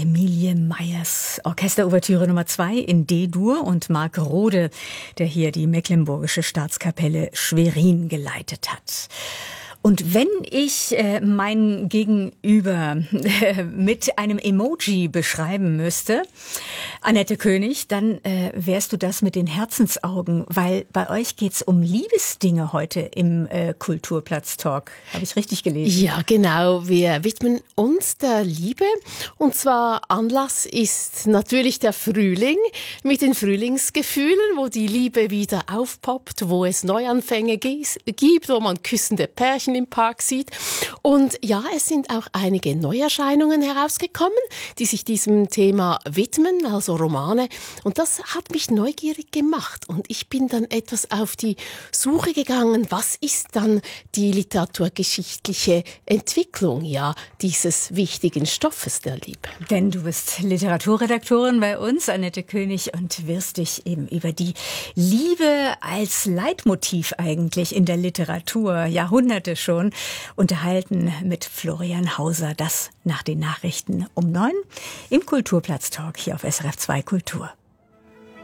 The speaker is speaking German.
Emilie Meyers Orchesterouvertüre Nummer 2 in D-Dur und Marc Rode, der hier die Mecklenburgische Staatskapelle Schwerin geleitet hat. Und wenn ich mein Gegenüber mit einem Emoji beschreiben müsste, Annette König, dann wärst du das mit den Herzensaugen, weil bei euch geht's um Liebesdinge heute im Kulturplatz-Talk. Habe ich richtig gelesen? Ja, genau. Wir widmen uns der Liebe. Und zwar Anlass ist natürlich der Frühling mit den Frühlingsgefühlen, wo die Liebe wieder aufpoppt, wo es Neuanfänge gibt, wo man küssende Pärchen im Park sieht. Und ja, es sind auch einige Neuerscheinungen herausgekommen, die sich diesem Thema widmen, also Romane. Und das hat mich neugierig gemacht. Und ich bin dann etwas auf die Suche gegangen, was ist dann die literaturgeschichtliche Entwicklung dieses wichtigen Stoffes der Liebe. Denn du bist Literaturredaktorin bei uns, Annette König, und wirst dich eben über die Liebe als Leitmotiv eigentlich in der Literatur, Jahrhunderte schon, unterhalten mit Florian Hauser. Das nach den Nachrichten um 9 im Kulturplatz-Talk hier auf SRF 2 Kultur.